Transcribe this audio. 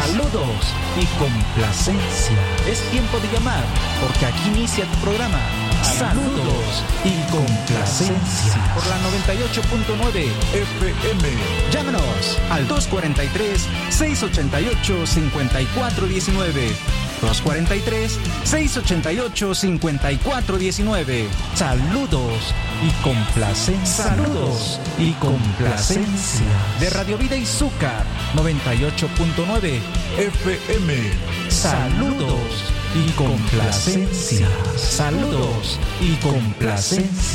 saludos y complacencia. Es tiempo de llamar, porque aquí inicia tu programa. Saludos y complacencia. Por la 98.9 FM. Llámanos al 243-688-5419. 243-688-5419. Saludos y complacencia. Saludos y complacencia. De Radio Vida y Zúcar 98.9 FM. Saludos y complacencia. Saludos y complacencia.